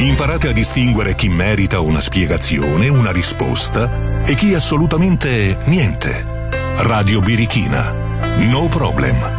Imparate a distinguere chi merita una spiegazione, una risposta e chi assolutamente niente. Radio Birichina. No problem.